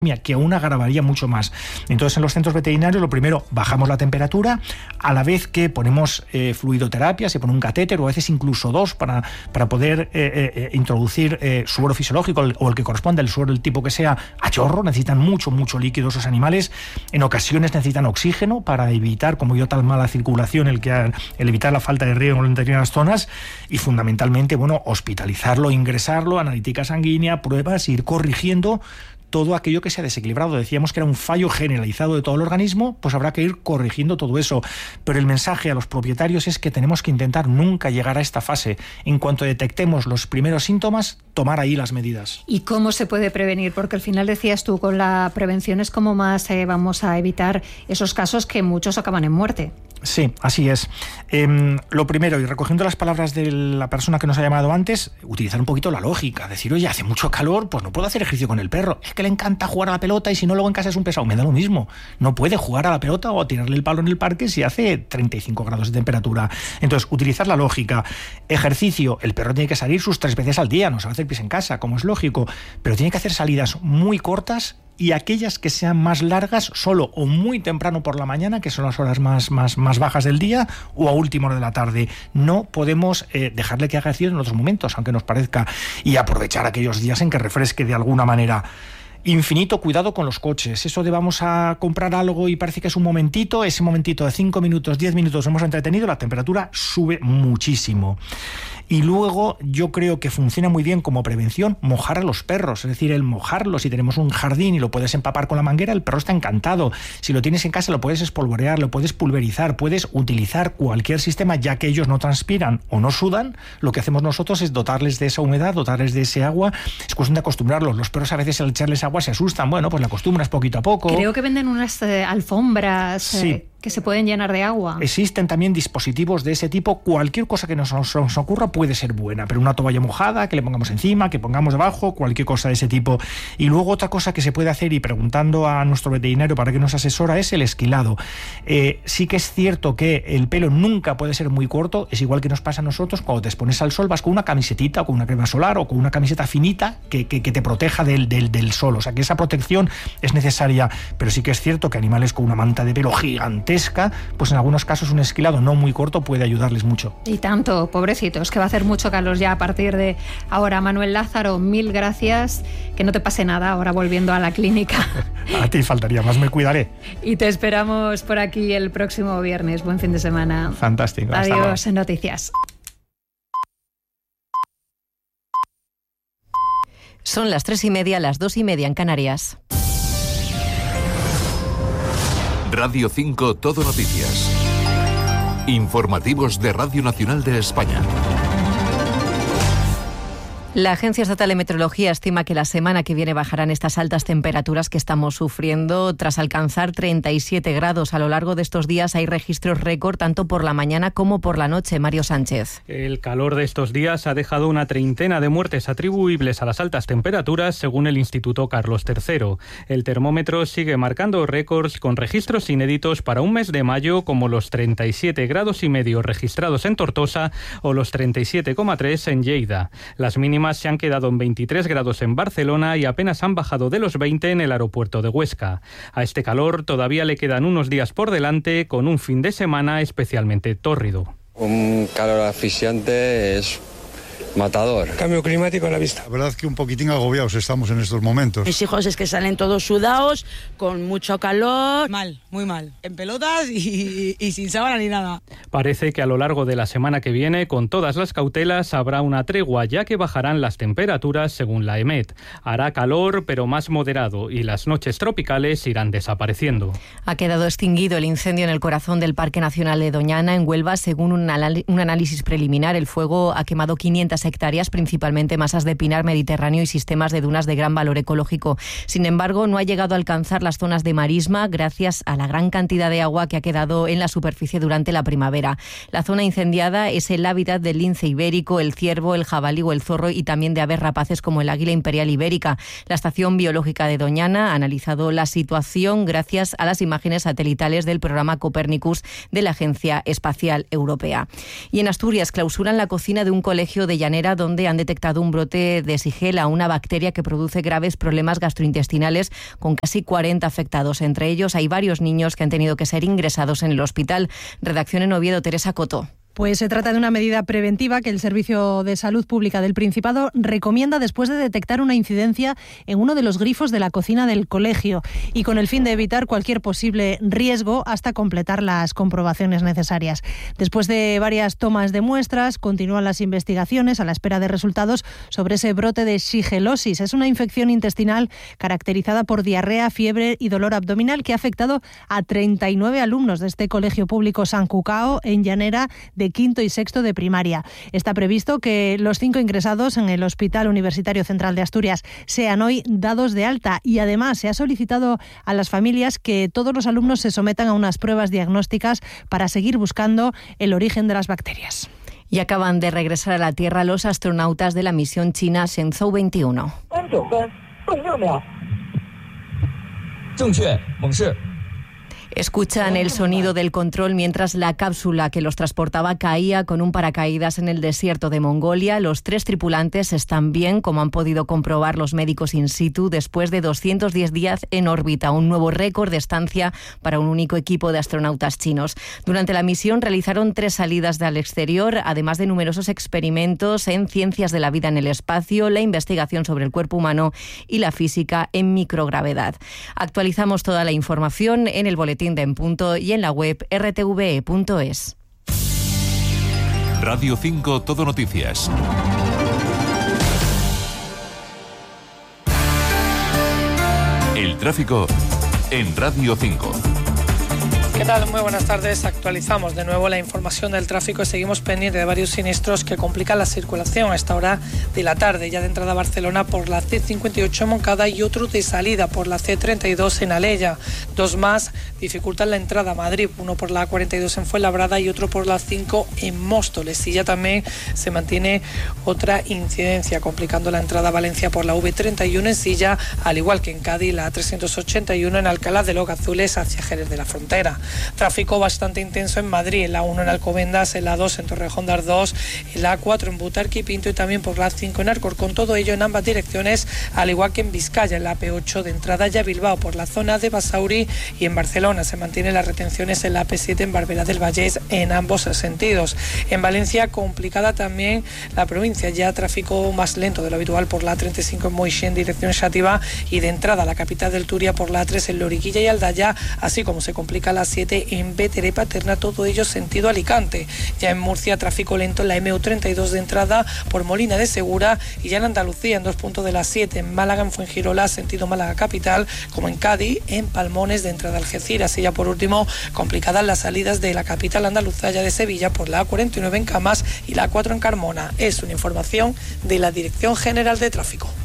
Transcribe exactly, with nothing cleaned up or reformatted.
que aún agravaría mucho más. Entonces, en los centros veterinarios, lo primero, bajamos la temperatura, a la vez que ponemos eh, fluidoterapia, se pone un catéter o a veces incluso dos para, para poder eh, eh, introducir eh, suero fisiológico o el que corresponde, el suero del tipo que sea, a chorro. Necesitan mucho, mucho líquido esos animales. En ocasiones necesitan oxígeno para evitar, como yo, tal mala circulación, el, que, el evitar la falta de riego en determinadas zonas, y fundamentalmente, bueno, hospitalizarlo, ingresarlo, analítica sanguínea, pruebas, ir corrigiendo todo aquello que se ha desequilibrado. Decíamos que era un fallo generalizado de todo el organismo, pues habrá que ir corrigiendo todo eso. Pero el mensaje a los propietarios es que tenemos que intentar nunca llegar a esta fase. En cuanto detectemos los primeros síntomas, tomar ahí las medidas. ¿Y cómo se puede prevenir? Porque al final decías tú, con la prevención es como más eh, vamos a evitar esos casos que muchos acaban en muerte. Sí, así es. Eh, lo primero, y recogiendo las palabras de la persona que nos ha llamado antes, utilizar un poquito la lógica. Decir, oye, hace mucho calor, pues no puedo hacer ejercicio con el perro. Es que le encanta jugar a la pelota y si no, luego en casa es un pesado. Me da lo mismo. No puede jugar a la pelota o tirarle el palo en el parque si hace treinta y cinco grados de temperatura. Entonces, utilizar la lógica. Ejercicio. El perro tiene que salir sus tres veces al día. No se va a hacer pis en casa, como es lógico. Pero tiene que hacer salidas muy cortas, y aquellas que sean más largas solo o muy temprano por la mañana, que son las horas más, más, más bajas del día, o a última hora de la tarde. No podemos eh, dejarle que haga ejercicio en otros momentos, aunque nos parezca, y aprovechar aquellos días en que refresque de alguna manera. Infinito cuidado con los coches. Eso de vamos a comprar algo y parece que es un momentito, ese momentito de cinco minutos, diez minutos hemos entretenido, la temperatura sube muchísimo. Y luego yo creo que funciona muy bien como prevención mojar a los perros, es decir, el mojarlo. Si tenemos un jardín y lo puedes empapar con la manguera, el perro está encantado. Si lo tienes en casa, lo puedes espolvorear, lo puedes pulverizar, puedes utilizar cualquier sistema, ya que ellos no transpiran o no sudan. Lo que hacemos nosotros es dotarles de esa humedad, dotarles de ese agua. Es cuestión de acostumbrarlos. Los perros a veces al echarles agua se asustan. Bueno, pues la acostumbras poquito a poco. Creo que venden unas eh, alfombras... Sí. Eh... que se pueden llenar de agua. Existen también dispositivos de ese tipo. Cualquier cosa que nos, nos, nos ocurra puede ser buena, pero una toalla mojada que le pongamos encima, que pongamos debajo, cualquier cosa de ese tipo. Y luego otra cosa que se puede hacer, y preguntando a nuestro veterinario para que nos asesora, es el esquilado. Eh, sí que es cierto que el pelo nunca puede ser muy corto. Es igual que nos pasa a nosotros cuando te expones al sol, vas con una camisetita o con una crema solar o con una camiseta finita que, que, que te proteja del, del, del sol. O sea que esa protección es necesaria, pero sí que es cierto que animales con una manta de pelo gigante, pues en algunos casos un esquilado no muy corto puede ayudarles mucho. Y tanto, pobrecitos, que va a hacer mucho calor ya a partir de ahora. Manuel Lázaro, mil gracias, que no te pase nada ahora volviendo a la clínica. A ti faltaría más, me cuidaré. Y te esperamos por aquí el próximo viernes. Buen fin de semana. Fantástico. Adiós en Noticias. Son las tres y media, las dos y media en Canarias. Radio cinco Todo Noticias. Informativos de Radio Nacional de España. La Agencia Estatal de Meteorología estima que la semana que viene bajarán estas altas temperaturas que estamos sufriendo. Tras alcanzar treinta y siete grados a lo largo de estos días, hay registros récord tanto por la mañana como por la noche. Mario Sánchez. El calor de estos días ha dejado una treintena de muertes atribuibles a las altas temperaturas, según el Instituto Carlos tercero. El termómetro sigue marcando récords con registros inéditos para un mes de mayo, como los treinta y siete grados y medio registrados en Tortosa o los treinta y siete coma tres en Lleida. Las mínimas se han quedado en veintitrés grados en Barcelona y apenas han bajado de los veinte en el aeropuerto de Huesca. A este calor todavía le quedan unos días por delante, con un fin de semana especialmente tórrido. Un calor asfixiante es matador. Cambio climático a la vista. La verdad es que un poquitín agobiados estamos en estos momentos. Mis hijos es que salen todos sudados, con mucho calor. Mal, muy mal. En pelotas y, y sin sábana ni nada. Parece que a lo largo de la semana que viene, con todas las cautelas, habrá una tregua, ya que bajarán las temperaturas según la EMET. Hará calor, pero más moderado, y las noches tropicales irán desapareciendo. Ha quedado extinguido el incendio en el corazón del Parque Nacional de Doñana, en Huelva. Según un, anal- un análisis preliminar, el fuego ha quemado quinientas hectáreas, principalmente masas de pinar mediterráneo y sistemas de dunas de gran valor ecológico. Sin embargo, no ha llegado a alcanzar las zonas de marisma gracias a la gran cantidad de agua que ha quedado en la superficie durante la primavera. La zona incendiada es el hábitat del lince ibérico, el ciervo, el jabalí o el zorro, y también de aves rapaces como el águila imperial ibérica. La Estación Biológica de Doñana ha analizado la situación gracias a las imágenes satelitales del programa Copernicus de la Agencia Espacial Europea. Y en Asturias clausuran la cocina de un colegio de Llanera Llanera, donde han detectado un brote de Shigella, una bacteria que produce graves problemas gastrointestinales, con casi cuarenta afectados. Entre ellos hay varios niños que han tenido que ser ingresados en el hospital. Redacción en Oviedo, Teresa Coto. Pues se trata de una medida preventiva que el Servicio de Salud Pública del Principado recomienda después de detectar una incidencia en uno de los grifos de la cocina del colegio y con el fin de evitar cualquier posible riesgo hasta completar las comprobaciones necesarias. Después de varias tomas de muestras, continúan las investigaciones a la espera de resultados sobre ese brote de shigellosis. Es una infección intestinal caracterizada por diarrea, fiebre y dolor abdominal que ha afectado a treinta y nueve alumnos de este colegio público San Cucao en Llanera, de quinto y sexto de primaria. Está previsto que los cinco ingresados en el Hospital Universitario Central de Asturias sean hoy dados de alta y además se ha solicitado a las familias que todos los alumnos se sometan a unas pruebas diagnósticas para seguir buscando el origen de las bacterias. Y acaban de regresar a la Tierra los astronautas de la misión china Shenzhou veintiuno. Escuchan el sonido del control mientras la cápsula que los transportaba caía con un paracaídas en el desierto de Mongolia. Los tres tripulantes están bien, como han podido comprobar los médicos in situ, después de doscientos diez días en órbita, un nuevo récord de estancia para un único equipo de astronautas chinos. Durante la misión realizaron tres salidas al exterior, además de numerosos experimentos en ciencias de la vida en el espacio, la investigación sobre el cuerpo humano y la física en microgravedad. Actualizamos toda la información en el boletín de En Punto y en la web r t v e punto es. Radio cinco Todo Noticias. El tráfico en Radio cinco. ¿Qué tal? Muy buenas tardes. Actualizamos de nuevo la información del tráfico y seguimos pendientes de varios siniestros que complican la circulación a esta hora de la tarde. Ya de entrada a Barcelona por la C cincuenta y ocho en Moncada y otro de salida por la C treinta y dos en Alella. Dos más dificultan la entrada a Madrid, uno por la A cuarenta y dos en Fuenlabrada y otro por la cinco en Móstoles. Y ya también se mantiene otra incidencia complicando la entrada a Valencia por la V treinta y uno en Silla, al igual que en Cádiz la A trescientos ochenta y uno en Alcalá de los Gazules hacia Jerez de la Frontera. Tráfico bastante intenso en Madrid, en la uno en Alcobendas, en la dos en Torrejón de Ardoz, en la A cuatro en Butarque y Pinto y también por la A cinco en Alcorcón, todo ello en ambas direcciones, al igual que en Vizcaya, en la A P ocho de entrada ya Bilbao por la zona de Basauri y en Barcelona se mantienen las retenciones en la A P siete en Barberá del Vallés en ambos sentidos. En Valencia complicada también la provincia, ya tráfico más lento de lo habitual por la A treinta y cinco en Moixí en dirección Xàtiva y de entrada a la capital del Turia por la A tres en Loriguilla y Aldaya, así como se complica la siete en Bétera Paterna, todo ello sentido Alicante. Ya en Murcia tráfico lento en la M U treinta y dos de entrada por Molina de Segura y ya en Andalucía en dos puntos de la siete, en Málaga en Fuengirola sentido Málaga capital, como en Cádiz en Palmones de entrada a Algeciras. Y ya por último complicadas las salidas de la capital andaluza ya de Sevilla por la A cuarenta y nueve en Camas y la A cuatro en Carmona. Es una información de la Dirección General de Tráfico.